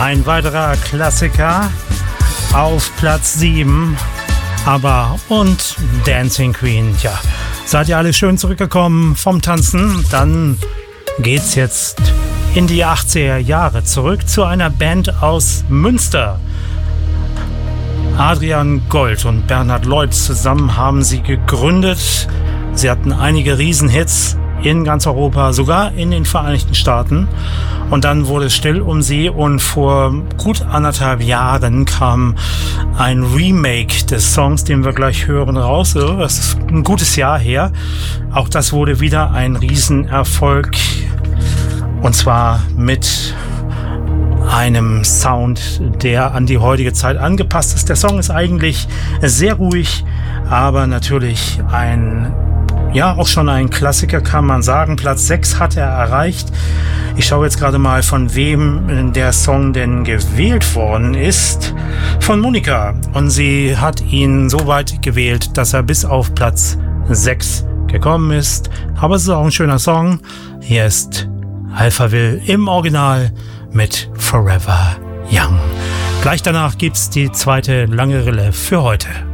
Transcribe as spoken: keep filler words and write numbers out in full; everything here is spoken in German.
Ein weiterer Klassiker auf Platz sieben. ABBA und Dancing Queen. Tja, seid ihr alle schön zurückgekommen vom Tanzen? Dann geht's jetzt in die achtziger Jahre zurück zu einer Band aus Münster. Adrian Gold und Bernhard Lloyd zusammen haben sie gegründet. Sie hatten einige Riesenhits in ganz Europa, sogar in den Vereinigten Staaten. Und dann wurde es still um sie und vor gut anderthalb Jahren kam ein Remake des Songs, den wir gleich hören, raus. Das ist ein gutes Jahr her. Auch das wurde wieder ein Riesenerfolg. Und zwar mit einem Sound, der an die heutige Zeit angepasst ist. Der Song ist eigentlich sehr ruhig, aber natürlich ein, ja, auch schon ein Klassiker, kann man sagen. Platz sechs hat er erreicht. Ich schaue jetzt gerade mal, von wem der Song denn gewählt worden ist. Von Monika. Und sie hat ihn so weit gewählt, dass er bis auf Platz sechs gekommen ist. Aber es ist auch ein schöner Song. Hier ist Alphaville im Original mit Forever Young. Gleich danach gibt's die zweite lange Rille für heute.